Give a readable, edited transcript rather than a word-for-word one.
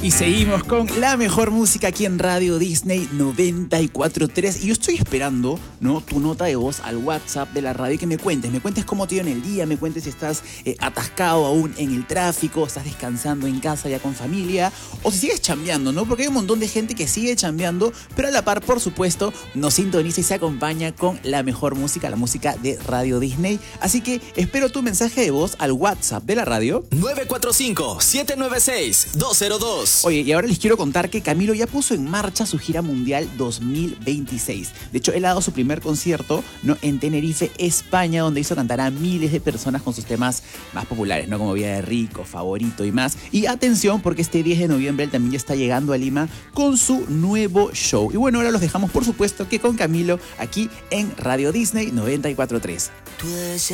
Y seguimos con la mejor música aquí en Radio Disney 94.3. Y yo estoy esperando, ¿no?, tu nota de voz al WhatsApp de la radio y que me cuentes cómo te dio en el día, me cuentes si estás atascado aún en el tráfico, estás descansando en casa ya con familia, o si sigues chambeando, ¿no? Porque hay un montón de gente que sigue chambeando, pero a la par, por supuesto, nos sintoniza y se acompaña con la mejor música, la música de Radio Disney. Así que espero tu mensaje de voz al WhatsApp de la radio. 945-796-202. Oye, y ahora les quiero contar que Camilo ya puso en marcha su gira mundial 2026. De hecho, él ha dado su primer concierto, ¿no?, en Tenerife, España, donde hizo cantar a miles de personas con sus temas más populares, ¿no?, como Vida de Rico, Favorito y más. Y atención, porque este 10 de noviembre él también ya está llegando a Lima con su nuevo show. Y bueno, ahora los dejamos, por supuesto, que con Camilo aquí en Radio Disney 94.3.